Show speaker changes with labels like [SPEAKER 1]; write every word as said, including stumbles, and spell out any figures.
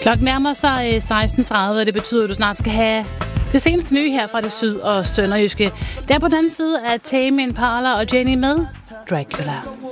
[SPEAKER 1] Klokken nærmer sig seksten tredive, og det betyder, at du snart skal have det seneste nye her fra det syd- og sønderjyske. Der på den anden side er Tame Impala og Jenny med Dracula.